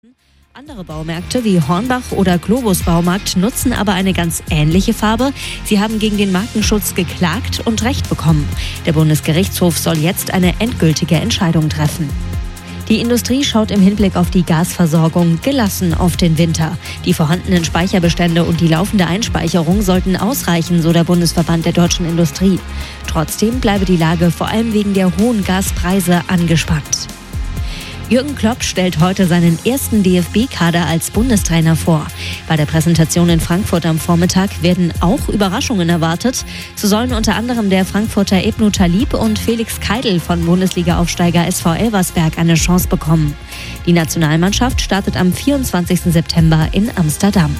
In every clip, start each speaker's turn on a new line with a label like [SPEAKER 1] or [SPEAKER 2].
[SPEAKER 1] Andere Baumärkte wie Hornbach oder Globus Baumarkt nutzen aber eine ganz ähnliche Farbe. Sie haben gegen den Markenschutz geklagt und Recht bekommen. Der Bundesgerichtshof soll jetzt eine endgültige Entscheidung treffen. Die Industrie schaut im Hinblick auf die Gasversorgung gelassen auf den Winter. Die vorhandenen Speicherbestände und die laufende Einspeicherung sollten ausreichen, so der Bundesverband der deutschen Industrie. Trotzdem bleibe die Lage vor allem wegen der hohen Gaspreise angespannt. Jürgen Klopp stellt heute seinen ersten DFB-Kader als Bundestrainer vor. Bei der Präsentation in Frankfurt am Vormittag werden auch Überraschungen erwartet. So sollen unter anderem der Frankfurter Ebnu Talib und Felix Keidl von Bundesliga-Aufsteiger SV Elversberg eine Chance bekommen. Die Nationalmannschaft startet am 24. September in Amsterdam.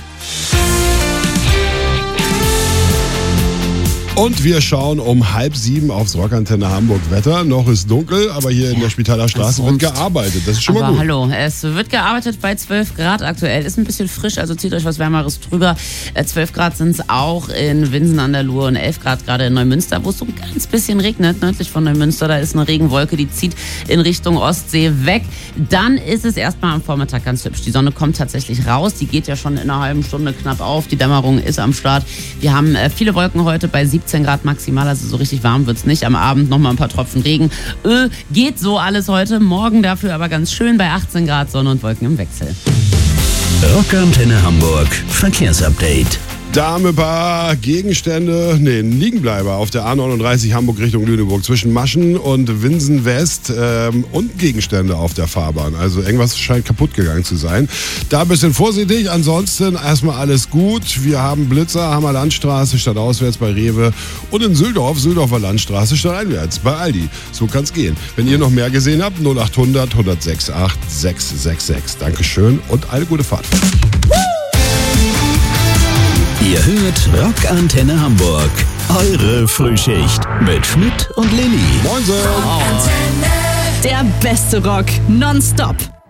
[SPEAKER 2] Und wir schauen um 6:30 aufs Rockantenne Hamburg Wetter. Noch ist dunkel, aber hier in der Spitaler Straße wird gearbeitet. Das ist schon mal gut.
[SPEAKER 3] Hallo, es wird gearbeitet bei 12 Grad aktuell. Ist ein bisschen frisch, also zieht euch was Wärmeres drüber. 12 Grad sind es auch in Winsen an der Luhe und 11 Grad gerade in Neumünster, wo es so ein ganz bisschen regnet. Nördlich von Neumünster, da ist eine Regenwolke, die zieht in Richtung Ostsee weg. Dann ist es erstmal am Vormittag ganz hübsch. Die Sonne kommt tatsächlich raus. Die geht ja schon in einer halben Stunde knapp auf. Die Dämmerung ist am Start. Wir haben viele Wolken heute bei 17 Grad maximal, also so richtig warm wird's nicht. Am Abend nochmal ein paar Tropfen Regen. Geht so alles heute. Morgen dafür aber ganz schön bei 18 Grad Sonne und Wolken im Wechsel.
[SPEAKER 4] Rockantenne Hamburg Verkehrsupdate.
[SPEAKER 2] Da haben wir ein paar Gegenstände, ein Liegenbleiber auf der A39 Hamburg Richtung Lüneburg zwischen Maschen und Winsen West und Gegenstände auf der Fahrbahn. Also irgendwas scheint kaputt gegangen zu sein. Da ein bisschen vorsichtig, ansonsten erstmal alles gut. Wir haben Blitzer, Hammer Landstraße stadtauswärts bei Rewe und in Süldorfer Landstraße stadteinwärts bei Aldi. So kann's gehen. Wenn ihr noch mehr gesehen habt, 0800 106 8666. Dankeschön und eine gute Fahrt.
[SPEAKER 4] Ihr hört Rockantenne Hamburg. Eure Frühschicht mit Schmidt und Lilly.
[SPEAKER 2] Moin.
[SPEAKER 5] Der beste Rock nonstop.